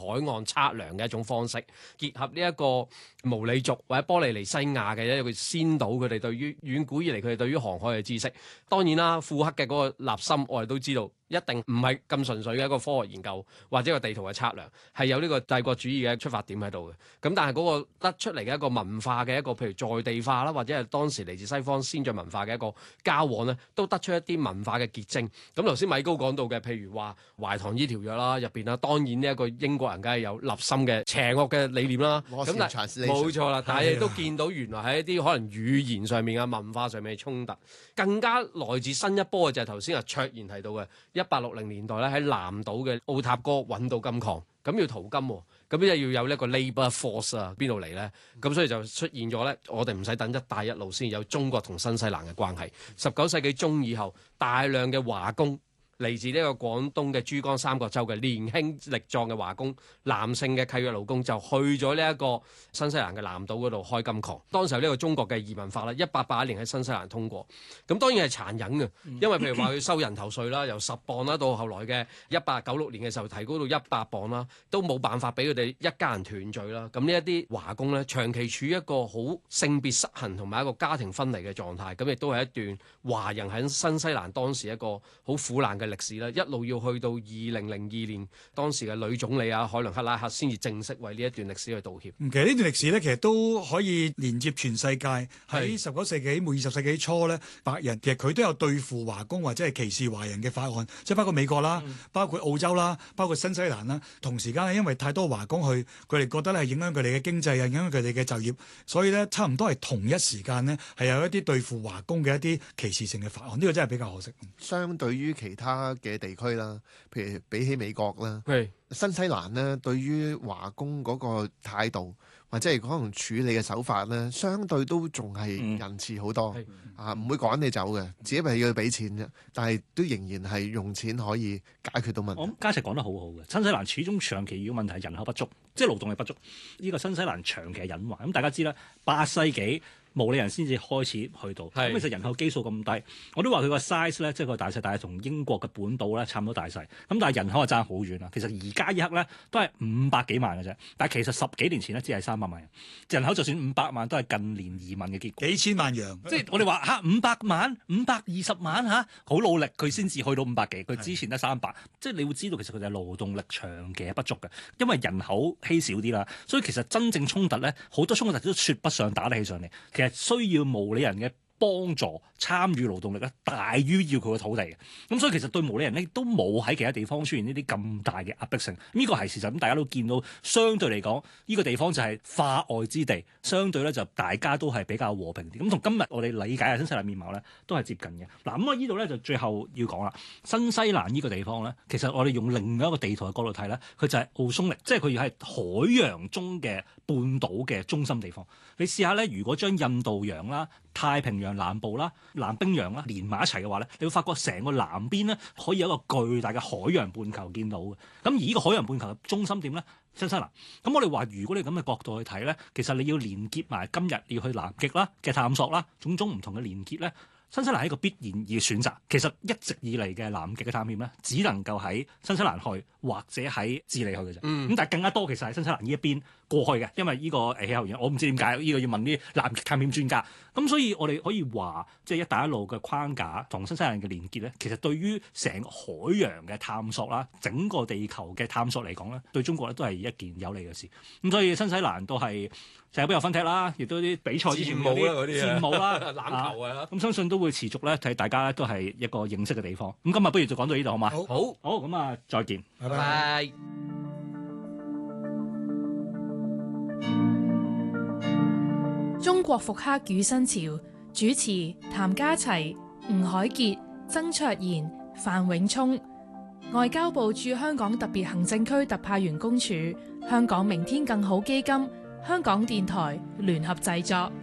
海岸測量嘅一種方式，結合呢一個毛里族或者波利尼西亞嘅一個先島，佢哋對於遠古以嚟佢哋對於航海嘅知識。當然啦，庫克嘅嗰個立心，我哋都知道一定唔係咁純粹嘅一個科學研究或者個地圖嘅測量，係有呢個帝國主義嘅出發點喺度嘅。咁但係嗰個得出嚟嘅一個文化嘅一個，譬如在地化啦，或者係當時嚟自西方先進文化嘅一個交往咧，都得出一啲文化嘅結晶。咁頭先米高講到嘅，譬如話懷唐伊條約啦，入邊啦，當然呢一個英國人梗係有立心嘅邪惡嘅理念啦。咁但係冇錯啦，但係亦都見到原來喺一啲可能語言上面啊、文化上面嘅衝突，更加來自新一波嘅就係頭先阿卓然提到嘅1860年代咧，喺南島嘅奧塔哥揾到金礦，咁要淘金喎，咁即係要有呢一個 labour force 啊，邊度嚟咧？咁所以就出現咗咧，我哋唔使等一帶一路先有中國同新西蘭嘅關係。19世紀中以後，大量嘅華工嚟自呢個廣東嘅珠江三角洲嘅年輕力壯嘅華工，男性嘅契約勞工就去咗呢一個新西蘭嘅南島嗰度開金礦。當時候呢個中國嘅移民法啦，1881年喺新西蘭通過，咁當然係殘忍嘅，因為譬如話佢收人頭稅啦，由10磅啦，到後來嘅1896年嘅時候提高到100磅啦，都冇辦法俾佢哋一家人團聚啦。咁呢一啲華工咧，長期處於一個好性別失衡同埋一個家庭分離嘅狀態，咁亦都係一段華人喺新西蘭當時一個好苦難嘅歷史啦，一路要去到2002年，當時嘅女總理啊海倫克拉克先至正式為呢一段歷史去道歉。 其實呢段歷史咧，其實都可以連接全世界。喺19世紀末20世紀初咧，白人其實佢都有對付華工或者係歧視華人嘅法案，即係包括美國啦、包括澳洲啦、包括新西蘭啦。同時間因為太多華工去，佢哋覺得咧係影響佢哋嘅經濟啊，影響佢哋嘅就業，所以咧差唔多係同一時間呢，係有一啲對付華工嘅一啲歧視性嘅法案。呢個真係比較可惜。 相對於其他嘅地區啦，譬如比起美國啦，新西蘭呢對於華工嗰個態度或者係可能處理嘅手法呢，相對都仲係仁慈好多唔會趕你走嘅，只係要俾錢啫，但係都仍然係用錢可以解決到問題。 我諗家齊講得好好嘅，新西蘭始終長期要問題係人口不足，即係勞動力不足。呢個新西蘭長期係隱患。咁大家知啦，8世紀毛利人先至開始去到，咁其實人口基數咁低，我都話佢個 size 咧，即係個大細大概同英國嘅本島咧差唔多大細，咁但係人口係爭好遠啦。其實而家一刻咧都係500幾萬嘅啫，但係其實10幾年前咧只係300萬人，人口就算500萬都係近年移民嘅結果。 幾千萬羊， 即係我哋話500萬、520萬好努力佢先至去到500幾，佢之前得300，即係你會知道其實佢哋係勞動力長期係不足嘅，因為人口稀少啲啦，所以其實真正衝突咧好多衝突都說不上打得起上嚟。需要毛利人嘅幫助參與勞動力咧，大於要佢嘅土地嘅。咁所以其實對毛利人咧都冇喺其他地方出現呢啲咁大嘅壓迫性。呢個係事實。咁大家都見到，相對嚟講，呢個地方就係化外之地，相對咧就大家都係比較和平啲。咁同今日我哋理解嘅新西蘭面貌咧都係接近嘅。嗱，咁我呢度咧就最後要講啦，新西蘭呢個地方咧，其實我哋用另外一個地圖嘅角度睇咧，佢就係奧松力，即係佢係海洋中嘅半島嘅中心地方。你試下咧，如果將印度洋啦、太平洋南部啦、南冰洋啦連埋一齊嘅話咧，你會發覺成個南邊咧可以有一個巨大嘅海洋半球見到嘅。咁而呢個海洋半球嘅中心點咧，新西蘭。咁我哋話，如果你咁嘅角度去睇咧，其實你要連結埋今日要去南極啦嘅探索啦，種種唔同嘅連結咧。新西蘭係一個必然而選擇，其實一直以嚟嘅南極嘅探險咧，只能夠喺新西蘭去或者喺智利去嘅啫。咁但係更加多其實係新西蘭呢一邊過去嘅，因為呢個氣候原因，我唔知點解呢個要問啲南極探險專家。咁所以我哋可以話，即係一帶一路嘅框架同新西蘭嘅連結咧，其實對於成個海洋嘅探索啦，整個地球嘅探索嚟講咧，對中國咧都係一件有利嘅事。咁所以新西蘭都係成日都有分踢啦，亦都啲比賽之前有啲戰舞啦、 欖球啊， 咁相信都會持續咧，睇大家都係一個認識嘅地方。咁今日不如就講到呢度好嘛？ 好， 咁啊，再見， 拜拜。 中國復刻與新潮，主持譚家齊、吳海傑、曾卓賢、范永聰。外交部駐香港特別行政區特派員公署、香港明天更好基金、香港電台聯合製作。